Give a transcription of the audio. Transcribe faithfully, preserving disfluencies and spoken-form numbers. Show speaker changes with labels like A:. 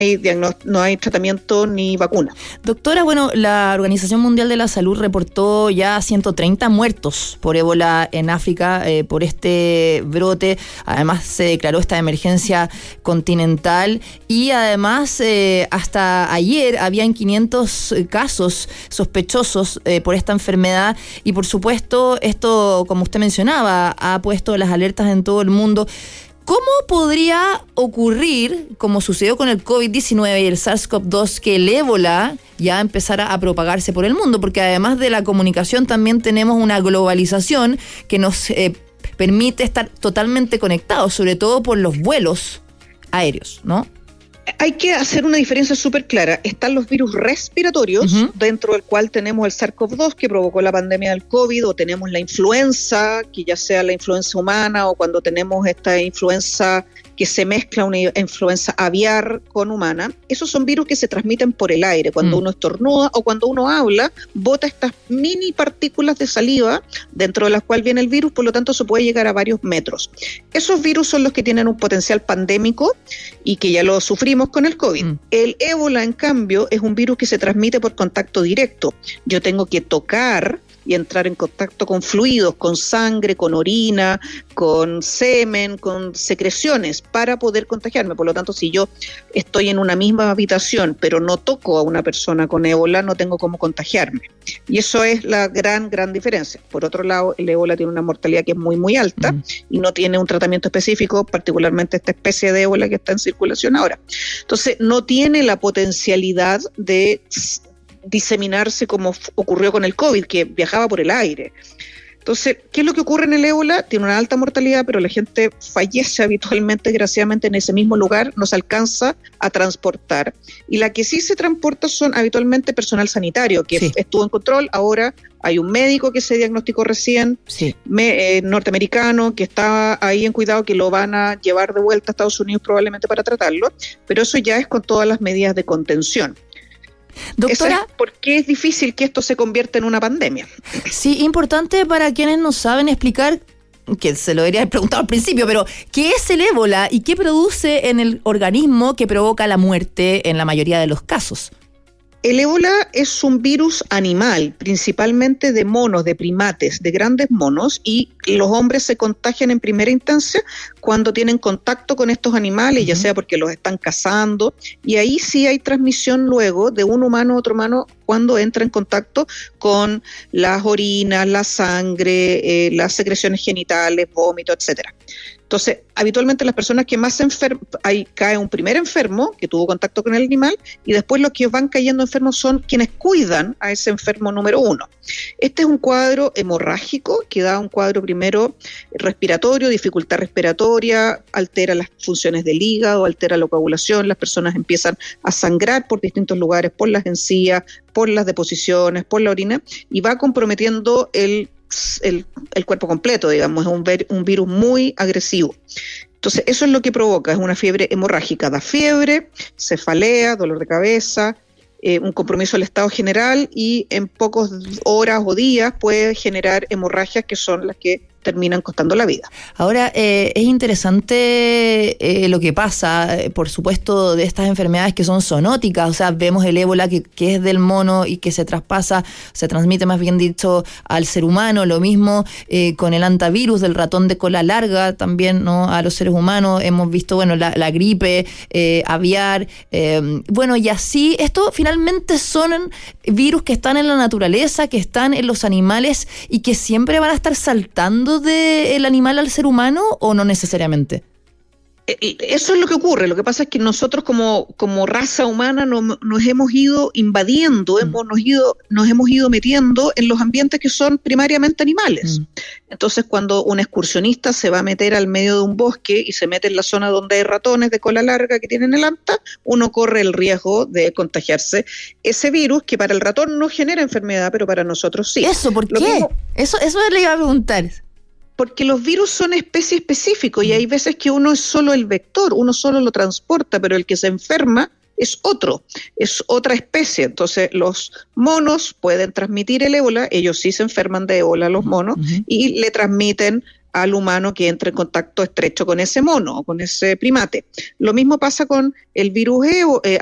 A: hay diagnóstico, no hay tratamiento ni vacuna.
B: Doctora, bueno, la Organización Mundial de la Salud reportó ya ciento treinta muertos por ébola en África eh, por este brote. Además se declaró esta emergencia continental y además eh, hasta ayer habían quinientos casos sospechosos eh, por esta enfermedad y por supuesto esto, como usted mencionaba, ha puesto las alertas en todo el mundo. ¿Cómo podría ocurrir, como sucedió con el covid diecinueve y el SARS-CoV dos, que el ébola ya empezara a propagarse por el mundo? Porque además de la comunicación también tenemos una globalización que nos eh, permite estar totalmente conectados, sobre todo por los vuelos aéreos, ¿no?
A: Hay que hacer una diferencia súper clara. Están los virus respiratorios, uh-huh. dentro del cual tenemos el SARS-CoV dos que provocó la pandemia del COVID, o tenemos la influenza, que ya sea la influenza humana o cuando tenemos esta influenza que se mezcla una influenza aviar con humana. Esos son virus que se transmiten por el aire. Cuando mm. uno estornuda o cuando uno habla, bota estas mini partículas de saliva dentro de las cuales viene el virus, por lo tanto se puede llegar a varios metros. Esos virus son los que tienen un potencial pandémico y que ya lo sufrimos con el COVID. Mm. El ébola, en cambio, es un virus que se transmite por contacto directo. Yo tengo que tocar y entrar en contacto con fluidos, con sangre, con orina, con semen, con secreciones para poder contagiarme. Por lo tanto, si yo estoy en una misma habitación pero no toco a una persona con ébola, no tengo cómo contagiarme. Y eso es la gran, gran diferencia. Por otro lado, el ébola tiene una mortalidad que es muy, muy alta mm. y no tiene un tratamiento específico, particularmente esta especie de ébola que está en circulación ahora. Entonces, no tiene la potencialidad de diseminarse como ocurrió con el COVID, que viajaba por el aire. Entonces, ¿qué es lo que ocurre en el ébola? Tiene una alta mortalidad, pero la gente fallece habitualmente, desgraciadamente, en ese mismo lugar, no se alcanza a transportar. Y la que sí se transporta son habitualmente personal sanitario, que sí. estuvo en control. Ahora hay un médico que se diagnosticó recién, sí. me, eh, norteamericano, que está ahí en cuidado, que lo van a llevar de vuelta a Estados Unidos probablemente para tratarlo, pero eso ya es con todas las medidas de contención.
B: Doctora,
A: es ¿por qué es difícil que esto se convierta en una pandemia?
B: Sí, importante para quienes no saben explicar, que se lo debería haber preguntado al principio, pero ¿qué es el ébola y qué produce en el organismo que provoca la muerte en la mayoría de los casos?
A: El ébola es un virus animal, principalmente de monos, de primates, de grandes monos, y los hombres se contagian en primera instancia cuando tienen contacto con estos animales, uh-huh. ya sea porque los están cazando, y ahí sí hay transmisión luego de un humano a otro humano cuando entra en contacto con las orinas, la sangre, eh, las secreciones genitales, vómito, etcétera. Entonces, habitualmente las personas que más se enferman, ahí cae un primer enfermo que tuvo contacto con el animal y después los que van cayendo enfermos son quienes cuidan a ese enfermo número uno. Este es un cuadro hemorrágico que da un cuadro primero respiratorio, dificultad respiratoria, altera las funciones del hígado, altera la coagulación, las personas empiezan a sangrar por distintos lugares, por las encías, por las deposiciones, por la orina, y va comprometiendo el El, el cuerpo completo, digamos, es un, ver, un virus muy agresivo. Entonces, eso es lo que provoca, es una fiebre hemorrágica, da fiebre, cefalea, dolor de cabeza, eh, un compromiso del estado general y en pocas horas o días puede generar hemorragias que son las que terminan costando la vida.
B: Ahora, eh, es interesante eh, lo que pasa, eh, por supuesto, de estas enfermedades que son zoonóticas, o sea, vemos el ébola que, que es del mono y que se traspasa, se transmite más bien dicho al ser humano, lo mismo eh, con el hantavirus del ratón de cola larga, también, ¿no?, a los seres humanos, hemos visto, bueno, la, la gripe eh, aviar, eh, bueno, y así, esto finalmente son virus que están en la naturaleza, que están en los animales y que siempre van a estar saltando del animal al ser humano, ¿o no necesariamente?
A: Eso es lo que ocurre. Lo que pasa es que nosotros como, como raza humana nos, nos hemos ido invadiendo, mm. hemos, nos, ido, nos hemos ido metiendo en los ambientes que son primariamente animales. Mm. Entonces, cuando un excursionista se va a meter al medio de un bosque y se mete en la zona donde hay ratones de cola larga que tienen el anta, uno corre el riesgo de contagiarse ese virus que para el ratón no genera enfermedad, pero para nosotros sí.
B: ¿Eso por
A: lo
B: qué?
A: Mismo,
B: eso, eso le iba a preguntar.
A: Porque los virus son especie específicos y hay veces que uno es solo el vector, uno solo lo transporta, pero el que se enferma es otro, es otra especie. Entonces los monos pueden transmitir el ébola, ellos sí se enferman de ébola, los monos, uh-huh. y le transmiten al humano que entre en contacto estrecho con ese mono o con ese primate. Lo mismo pasa con el virus